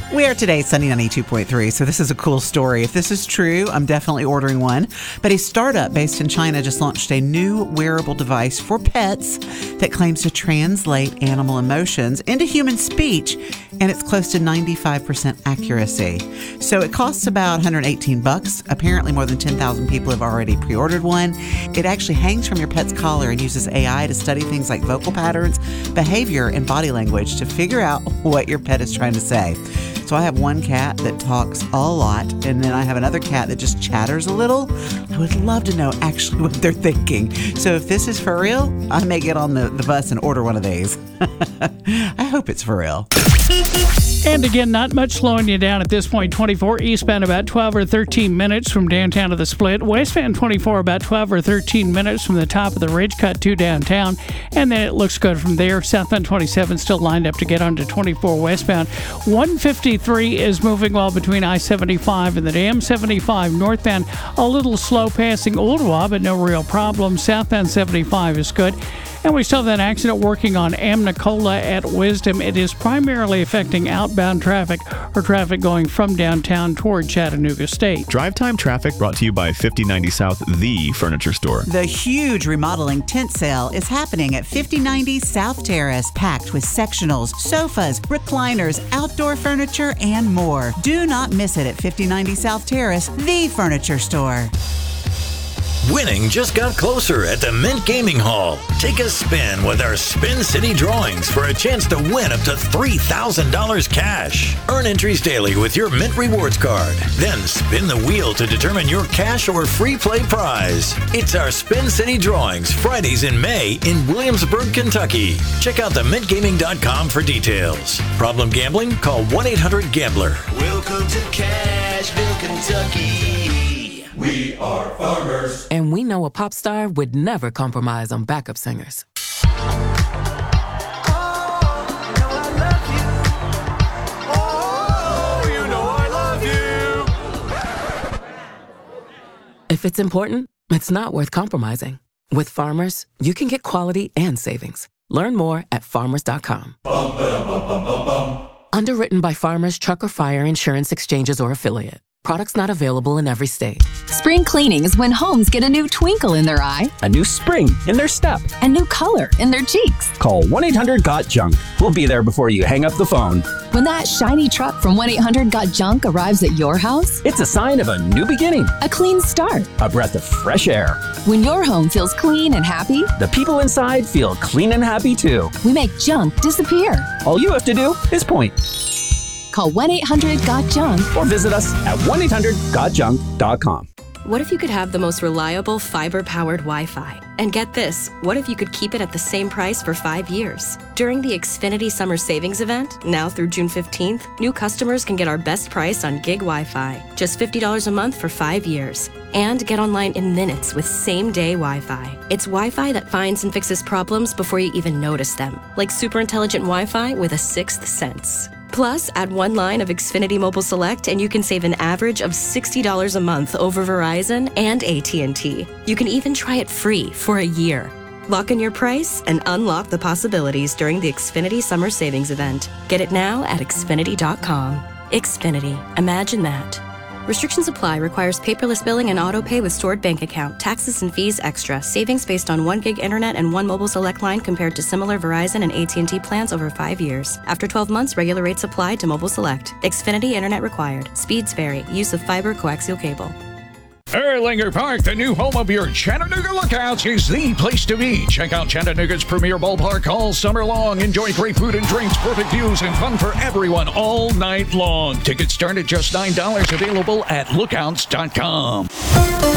We are today Sunny 92.3, so this is a cool story. If this is true, I'm definitely ordering one. But a startup based in China just launched a new wearable device for pets that claims to translate animal emotions into human speech, and it's close to 95% accuracy. So it costs about $118. Apparently more than 10,000 people have already pre-ordered one. It actually hangs from your pet's collar and uses AI to study things like vocal patterns, behavior, and body language to figure out what your pet is trying to say. So I have one cat that talks a lot, and then I have another cat that just chatters a little. I would love to know actually what they're thinking. So if this is for real, I may get on the bus and order one of these. I hope it's for real. And again, not much slowing you down at this point. 24 eastbound about 12 or 13 minutes from downtown to the Split. Westbound 24 about 12 or 13 minutes from the top of the ridge cut to downtown. And then it looks good from there. Southbound 27 still lined up to get onto 24 westbound. 153 is moving well between I-75 and the Dam 75 northbound. A little slow passing Ooltewah, but no real problem. Southbound 75 is good. And we still have that accident working on Amnicola at Wisdom. It is primarily affecting outbound traffic or traffic going from downtown toward Chattanooga State. Drive Time Traffic brought to you by 5090 South, the furniture store. The huge remodeling tent sale is happening at 5090 South Terrace, packed with sectionals, sofas, recliners, outdoor furniture, and more. Do not miss it at 5090 South Terrace, the furniture store. Winning just got closer at the Mint Gaming Hall. Take a spin with our Spin City drawings for a chance to win up to $3,000 cash. Earn entries daily with your Mint Rewards card. Then spin the wheel to determine your cash or free play prize. It's our Spin City drawings Fridays in May in Williamsburg, Kentucky. Check out themintgaming.com for details. Problem gambling? Call 1-800-GAMBLER. Welcome to Cashville, Kentucky. We are farmers. And we know a pop star would never compromise on backup singers. If it's important, it's not worth compromising. With Farmers, you can get quality and savings. Learn more at farmers.com. Underwritten by Farmers Truck or Fire Insurance Exchanges or Affiliate. Products not available in every state. Spring cleaning is when homes get a new twinkle in their eye, a new spring in their step, a new color in their cheeks. Call 1-800-GOT-JUNK. We'll be there before you hang up the phone. When that shiny truck from 1-800-GOT-JUNK arrives at your house, it's a sign of a new beginning, a clean start, a breath of fresh air. When your home feels clean and happy, the people inside feel clean and happy too. We make junk disappear. All you have to do is point. Call 1-800-GOT-JUNK or visit us at 1-800-GOTJUNK.com. What if you could have the most reliable fiber-powered Wi-Fi? And get this, what if you could keep it at the same price for 5 years? During the Xfinity Summer Savings Event, now through June 15th, new customers can get our best price on gig Wi-Fi, just $50 a month for 5 years. And get online in minutes with same-day Wi-Fi. It's Wi-Fi that finds and fixes problems before you even notice them, like super intelligent Wi-Fi with a sixth sense. Plus, add one line of Xfinity Mobile Select and you can save an average of $60 a month over Verizon and AT&T. You can even try it free for a year. Lock in your price and unlock the possibilities during the Xfinity Summer Savings Event. Get it now at Xfinity.com. Xfinity. Imagine that. Restrictions apply. Requires paperless billing and auto pay with stored bank account. Taxes and fees extra. Savings based on 1 gig internet and 1 mobile select line compared to similar Verizon and AT&T plans over 5 years. After 12 months, regular rates apply to mobile select. Xfinity internet required. Speeds vary. Use of fiber coaxial cable. Erlanger Park, the new home of your Chattanooga Lookouts, is the place to be. Check out Chattanooga's premier ballpark all summer long. Enjoy great food and drinks, perfect views, and fun for everyone all night long. Tickets start at just $9, available at lookouts.com.